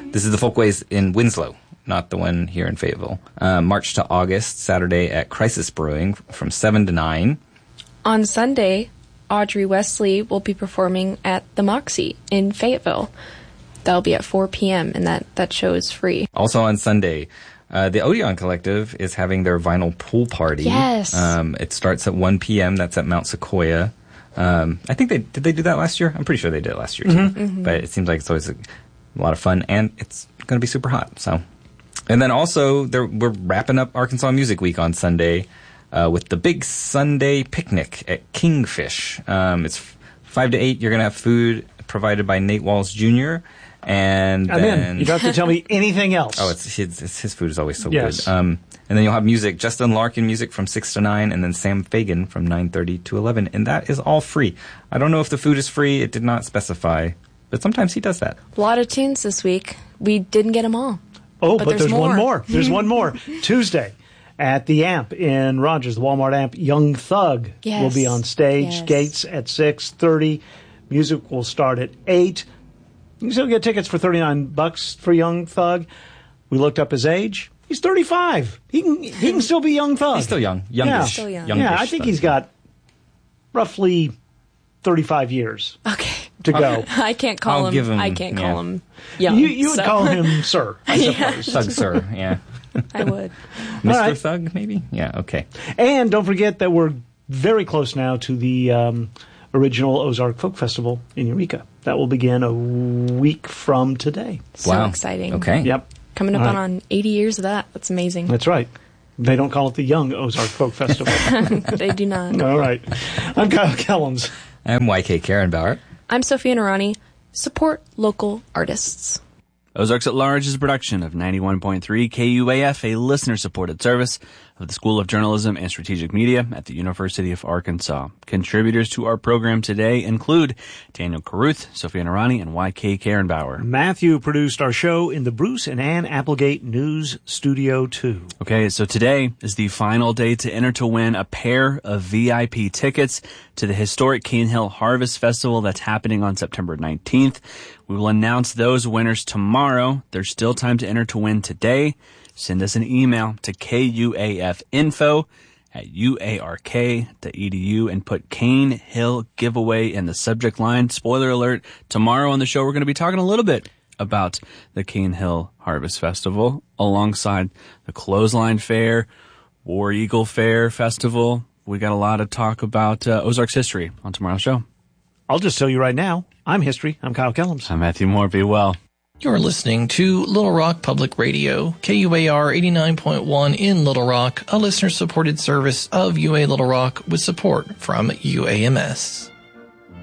This is the Folkways in Winslow, not the one here in Fayetteville. March to August, Saturday at Crisis Brewing from 7 to 9. On Sunday, Audrey Wesley will be performing at the Moxie in Fayetteville. That'll be at 4 p.m., and that show is free. Also on Sunday, the Odeon Collective is having their vinyl pool party. Yes. It starts at 1 p.m. That's at Mount Sequoia. I think did they do that last year? I'm pretty sure they did it last year, too. Mm-hmm. Mm-hmm. But it seems like it's always a lot of fun, and it's going to be super hot. So, and then also, we're wrapping up Arkansas Music Week on Sunday with the Big Sunday Picnic at Kingfish. It's 5 to 8. You're going to have food provided by Nate Walls Jr., and then you don't have to tell me anything else. Oh, it's his food is always so yes. good. And then you'll have music, Justin Larkin music from 6 to 9, and then Sam Fagan from 9:30 to 11, and that is all free. I don't know if the food is free. It did not specify, but sometimes he does that. A lot of tunes this week. We didn't get them all. Oh, but there's one more. There's one more. Tuesday at the Amp in Rogers, the Walmart Amp, Young Thug will be on stage. Yes. Gates at 6:30. Music will start at 8. You can still get tickets for $39 for Young Thug. We looked up his age. He's 35. He can still be Young Thug. He's still young. Youngish. Yeah. Still young. Yeah, I think he's got roughly 35 years to go. I can't call him. I can't call him young. You would call him Sir, I suppose. Thug Sir, yeah. I would. Mr. Thug, maybe? Yeah, okay. And don't forget that we're very close now to the original Ozark Folk Festival in Eureka. That will begin a week from today. So exciting. Okay. Yep. Coming up on 80 years of that. That's amazing. That's right. They don't call it the Young Ozark Folk Festival. They do not. All right. I'm Kyle Kellums. I'm YK Karen Bauer. I'm Sophia Narani. Support local artists. Ozarks at Large is a production of 91.3 KUAF, a listener-supported service of the School of Journalism and Strategic Media at the University of Arkansas. Contributors to our program today include Daniel Caruth, Sophia Narani, and YK Karen Bauer. Matthew produced our show in the Bruce and Ann Applegate News Studio 2. Okay, so today is the final day to enter to win a pair of VIP tickets to the historic Cane Hill Harvest Festival that's happening on September 19th. We will announce those winners tomorrow. There's still time to enter to win today. Send us an email to kuafinfo@uark.edu and put Cane Hill Giveaway in the subject line. Spoiler alert, tomorrow on the show we're going to be talking a little bit about the Cane Hill Harvest Festival alongside the Clothesline Fair, War Eagle Fair Festival. We got a lot of talk about Ozarks history on tomorrow's show. I'll just tell you right now, I'm History. I'm Kyle Kellums. I'm Matthew Moore. Be well. You're listening to Little Rock Public Radio, KUAR 89.1 in Little Rock, a listener-supported service of UA Little Rock with support from UAMS.